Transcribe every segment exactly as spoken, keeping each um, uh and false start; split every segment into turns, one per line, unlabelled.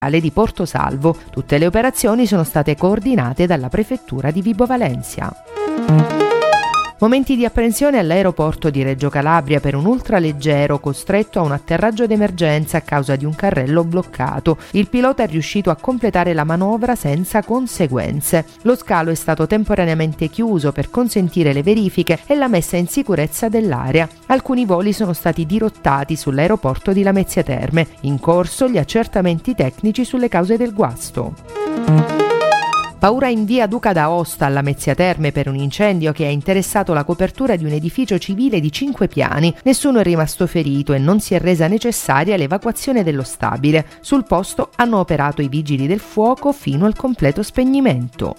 di Porto Salvo. Tutte le operazioni sono state coordinate dalla prefettura di Vibo Valentia. Momenti di apprensione all'aeroporto di Reggio Calabria per un ultraleggero costretto a un atterraggio d'emergenza a causa di un carrello bloccato. Il pilota è riuscito a completare la manovra senza conseguenze. Lo scalo è stato temporaneamente chiuso per consentire le verifiche e la messa in sicurezza dell'area. Alcuni voli sono stati dirottati sull'aeroporto di Lamezia Terme. In corso gli accertamenti tecnici sulle cause del guasto. Paura in via Duca d'Aosta alla Lamezia Terme per un incendio che ha interessato la copertura di un edificio civile di cinque piani. Nessuno è rimasto ferito e non si è resa necessaria l'evacuazione dello stabile. Sul posto hanno operato i vigili del fuoco fino al completo spegnimento.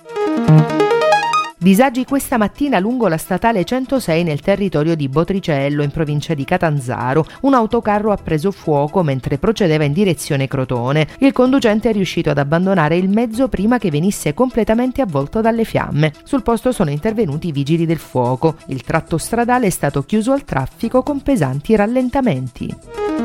Disagi questa mattina lungo la statale centosei nel territorio di Botricello, in provincia di Catanzaro. Un autocarro ha preso fuoco mentre procedeva in direzione Crotone. Il conducente è riuscito ad abbandonare il mezzo prima che venisse completamente avvolto dalle fiamme. Sul posto sono intervenuti i vigili del fuoco. Il tratto stradale è stato chiuso al traffico con pesanti rallentamenti.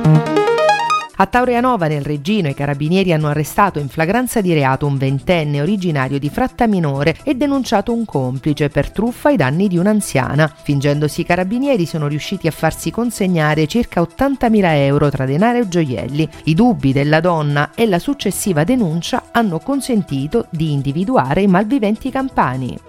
A Taurianova, nel Reggino, i carabinieri hanno arrestato in flagranza di reato un ventenne originario di Frattaminore e denunciato un complice per truffa ai danni di un'anziana. Fingendosi carabinieri sono riusciti a farsi consegnare circa ottantamila euro tra denaro e gioielli. I dubbi della donna e la successiva denuncia hanno consentito di individuare i malviventi campani.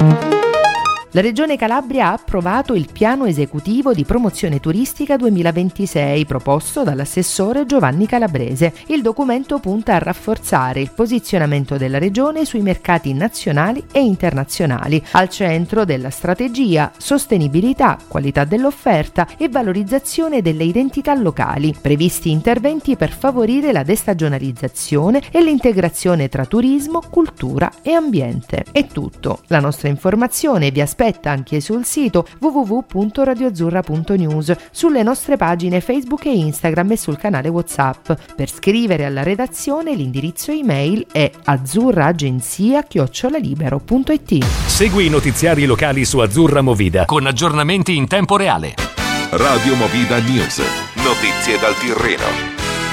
La Regione Calabria ha approvato il piano esecutivo di promozione turistica duemilaventisei proposto dall'assessore Giovanni Calabrese. Il documento punta a rafforzare il posizionamento della Regione sui mercati nazionali e internazionali. Al centro della strategia sostenibilità, qualità dell'offerta e valorizzazione delle identità locali. Previsti interventi per favorire la destagionalizzazione e l'integrazione tra turismo, cultura e ambiente. È tutto. La nostra informazione vi aspetta anche sul sito w w w punto radioazzurra punto news, sulle nostre pagine Facebook e Instagram e sul canale WhatsApp. Per scrivere alla redazione l'indirizzo email è azzurraagenzia chiocciola libero punto it.
Segui i notiziari locali su Azzurra Movida con aggiornamenti in tempo reale.
Radio Movida News. Notizie dal Tirreno.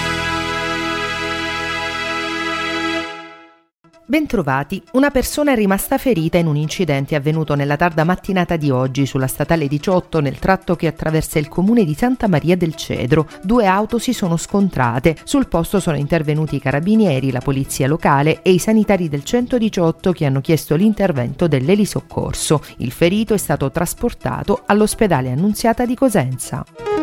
Bentrovati. Una persona è rimasta ferita in un incidente avvenuto nella tarda mattinata di oggi sulla statale diciotto nel tratto che attraversa il comune di Santa Maria del Cedro. Due auto si sono scontrate. Sul posto sono intervenuti i carabinieri, la polizia locale e i sanitari del centodiciotto che hanno chiesto l'intervento dell'elisoccorso. Il ferito è stato trasportato all'ospedale Annunziata di Cosenza.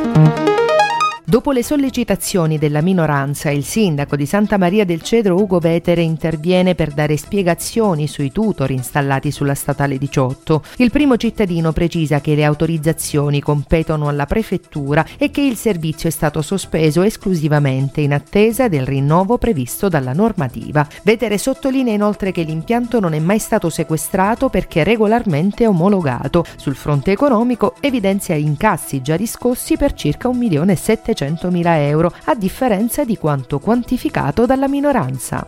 Dopo le sollecitazioni della minoranza, il sindaco di Santa Maria del Cedro Ugo Vetere interviene per dare spiegazioni sui tutor installati sulla statale diciotto. Il primo cittadino precisa che le autorizzazioni competono alla prefettura e che il servizio è stato sospeso esclusivamente in attesa del rinnovo previsto dalla normativa. Vetere sottolinea inoltre che l'impianto non è mai stato sequestrato perché regolarmente omologato. Sul fronte economico evidenzia incassi già riscossi per circa un milione e settecentomila euro, a differenza di quanto quantificato dalla minoranza.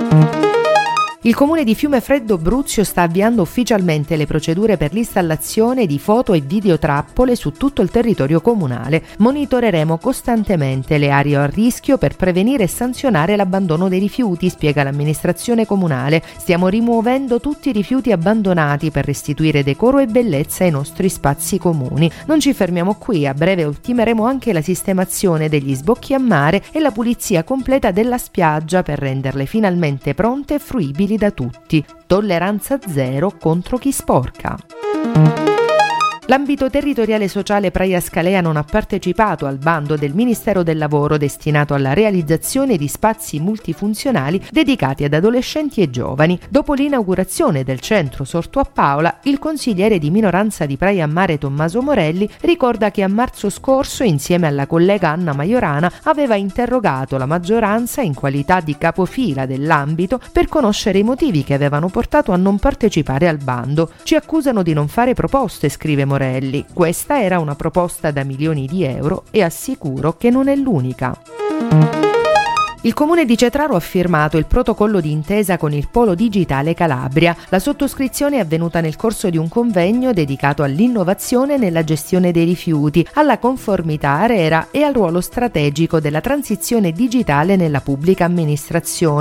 Il comune di Fiumefreddo Bruzio sta avviando ufficialmente le procedure per l'installazione di foto e videotrappole su tutto il territorio comunale. Monitoreremo costantemente le aree a rischio per prevenire e sanzionare l'abbandono dei rifiuti, spiega l'amministrazione comunale. Stiamo rimuovendo tutti i rifiuti abbandonati per restituire decoro e bellezza ai nostri spazi comuni. Non ci fermiamo qui, a breve ultimeremo anche la sistemazione degli sbocchi a mare e la pulizia completa della spiaggia per renderle finalmente pronte e fruibili da tutti. Tolleranza zero contro chi sporca. L'ambito territoriale sociale Praia Scalea non ha partecipato al bando del Ministero del Lavoro destinato alla realizzazione di spazi multifunzionali dedicati ad adolescenti e giovani. Dopo l'inaugurazione del centro sorto a Paola, il consigliere di minoranza di Praia Mare Tommaso Morelli ricorda che a marzo scorso, insieme alla collega Anna Maiorana, aveva interrogato la maggioranza in qualità di capofila dell'ambito per conoscere i motivi che avevano portato a non partecipare al bando. Ci accusano di non fare proposte, scrive Morelli. Questa era una proposta da milioni di euro e assicuro che non è l'unica. Il Comune di Cetraro ha firmato il protocollo di intesa con il Polo Digitale Calabria. La sottoscrizione è avvenuta nel corso di un convegno dedicato all'innovazione nella gestione dei rifiuti, alla conformità ARERA e al ruolo strategico della transizione digitale nella pubblica amministrazione.